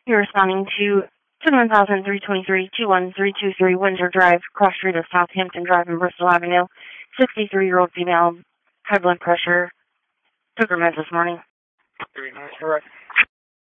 You're responding to 21323-21323 Windsor Drive, cross street of Southampton Drive and Bristol Avenue. 63-year-old female, high blood pressure, took her meds this morning. Very nice. All right.